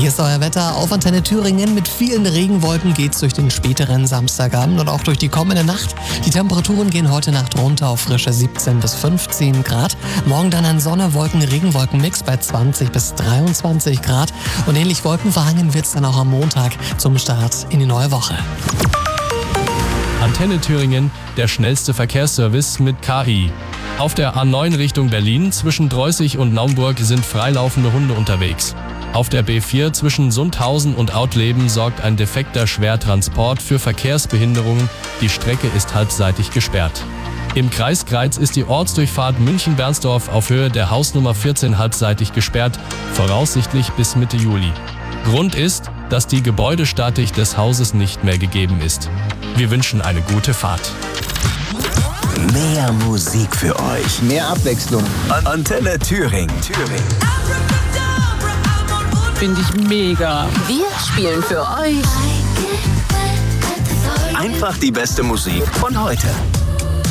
Hier ist euer Wetter auf Antenne Thüringen. Mit vielen Regenwolken geht's durch den späteren Samstagabend und auch durch die kommende Nacht. Die Temperaturen gehen heute Nacht runter auf frische 17 bis 15 Grad. Morgen dann ein Sonne-Wolken-Regenwolken-Mix bei 20 bis 23 Grad. Und ähnlich wolkenverhangen wird's dann auch am Montag zum Start in die neue Woche. Antenne Thüringen, der schnellste Verkehrsservice mit KI. Auf der A9 Richtung Berlin zwischen Dreußig und Naumburg sind freilaufende Hunde unterwegs. Auf der B4 zwischen Sundhausen und Autleben sorgt ein defekter Schwertransport für Verkehrsbehinderungen. Die Strecke ist halbseitig gesperrt. Im Kreis Greiz ist die Ortsdurchfahrt München-Bernsdorf auf Höhe der Hausnummer 14 halbseitig gesperrt, voraussichtlich bis Mitte Juli. Grund ist, dass die Gebäudestatik des Hauses nicht mehr gegeben ist. Wir wünschen eine gute Fahrt. Mehr Musik für euch. Mehr Abwechslung. Antenne Thüringen. Finde ich mega. Wir spielen für euch Einfach die beste Musik von heute.